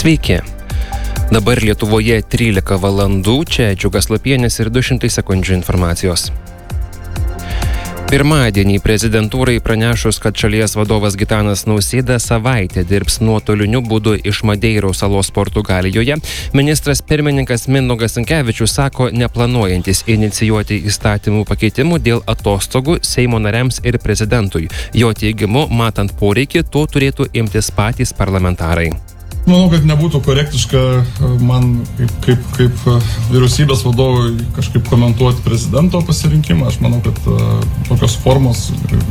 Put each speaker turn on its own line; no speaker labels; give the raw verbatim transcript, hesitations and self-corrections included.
Sveiki. Dabar Lietuvoje trylika valandų, čia Džiugas Lapienis ir du šimtai sekundžių informacijos. Pirmadienį prezidentūrai pranešus, kad šalies vadovas Gitanas Nausėda savaitę dirbs nuotoliniu būdu iš Madeiros salos Portugalijoje, ministras pirmininkas Mindaugas Sinkevičius sako, neplanuojantis inicijuoti įstatymų pakeitimų dėl atostogų Seimo nariams ir prezidentui. Jo teigimu, matant poreikį, to turėtų imtis patys parlamentarai.
Manau, kad nebūtų korektiška man kaip, kaip, kaip vyriausybės vadovui kažkaip komentuoti prezidento pasirinkimą. Aš manau, kad tokios formos